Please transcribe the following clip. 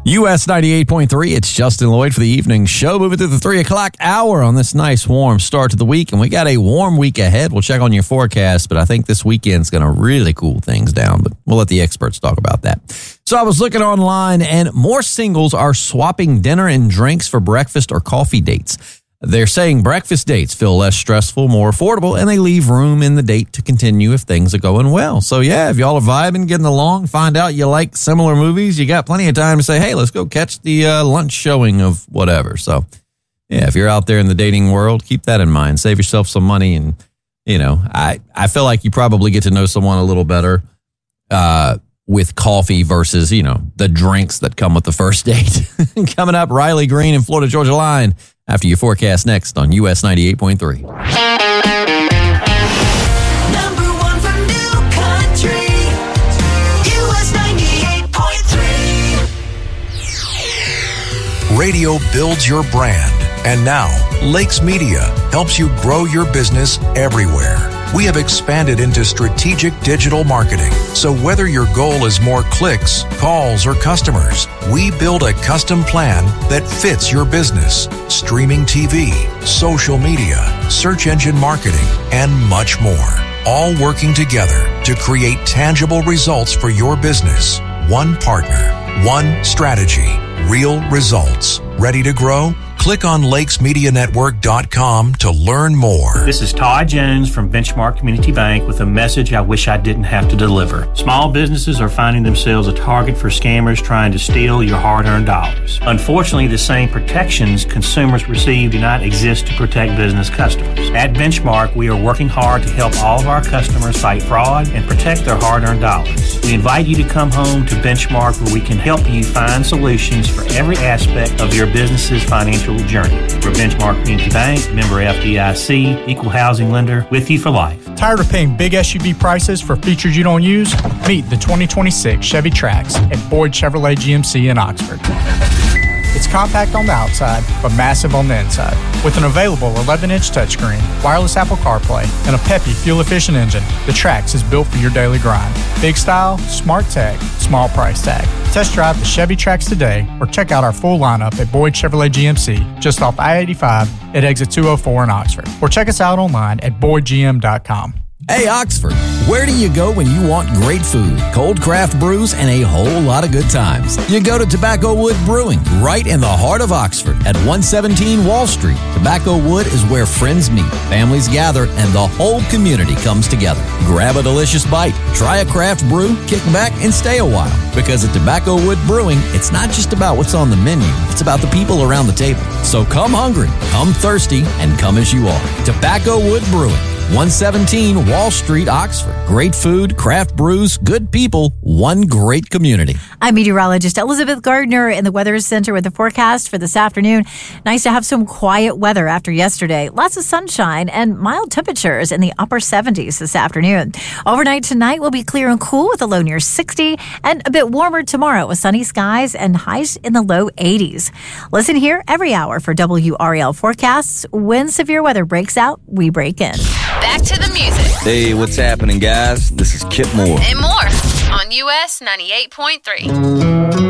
US 98.3, it's Justin Lloyd for the evening show. Moving through the 3 o'clock hour on this nice warm start to the week. And we got a warm week ahead. We'll check on your forecast, but I think this weekend's going to really cool things down. But we'll let the experts talk about that. So I was looking online, and more singles are swapping dinner and drinks for breakfast or coffee dates. They're saying breakfast dates feel less stressful, more affordable, and they leave room in the date to continue if things are going well. So, yeah, if y'all are vibing, getting along, find out you like similar movies, you got plenty of time to say, hey, let's go catch the lunch showing of whatever. So, yeah, if you're out there in the dating world, keep that in mind. Save yourself some money. And, you know, I feel like you probably get to know someone a little better with coffee versus, you know, the drinks that come with the first date. Coming up, Riley Green and Florida Georgia Line. After your forecast next on US 98.3. Number one for New Country, US 98.3. Radio builds your brand. And now, Lakes Media helps you grow your business everywhere. We have expanded into strategic digital marketing. So whether your goal is more clicks, calls, or customers, we build a custom plan that fits your business. Streaming TV, social media, search engine marketing, and much more. All working together to create tangible results for your business. One partner, one strategy, real results. Ready to grow? Click on lakesmedianetwork.com to learn more. This is Todd Jones from Benchmark Community Bank with a message I wish I didn't have to deliver. Small businesses are finding themselves a target for scammers trying to steal your hard-earned dollars. Unfortunately, the same protections consumers receive do not exist to protect business customers. At Benchmark, we are working hard to help all of our customers fight fraud and protect their hard-earned dollars. We invite you to come home to Benchmark where we can help you find solutions for every aspect of your business's financial journey. We're Benchmark Community Bank, member FDIC, equal housing lender, with you for life. Tired of paying big SUV prices for features you don't use? Meet the 2026 Chevy Trax at Boyd Chevrolet GMC in Oxford. It's compact on the outside, but massive on the inside. With an available 11-inch touchscreen, wireless Apple CarPlay, and a peppy, fuel-efficient engine, the Trax is built for your daily grind. Big style, smart tech, small price tag. Test drive the Chevy Trax today or check out our full lineup at Boyd Chevrolet GMC, just off I-85 at exit 204 in Oxford. Or check us out online at boydgm.com. Hey, Oxford, where do you go when you want great food, cold craft brews, and a whole lot of good times? You go to Tobacco Wood Brewing, right in the heart of Oxford at 117 Wall Street. Tobacco Wood is where friends meet, families gather, and the whole community comes together. Grab a delicious bite, try a craft brew, kick back, and stay a while. Because at Tobacco Wood Brewing, it's not just about what's on the menu, it's about the people around the table. So come hungry, come thirsty, and come as you are. Tobacco Wood Brewing. 117 Wall Street, Oxford. Great food, craft brews, good people, one great community. I'm meteorologist Elizabeth Gardner in the Weather Center with the forecast for this afternoon. Nice to have some quiet weather after yesterday. Lots of sunshine and mild temperatures in the upper 70s this afternoon. Overnight tonight will be clear and cool with a low near 60 and a bit warmer tomorrow with sunny skies and highs in the low 80s. Listen here every hour for WRAL forecasts. When severe weather breaks out, we break in. Back to the music. Hey, what's happening, guys? This is Kip Moore. And more on US 98.3.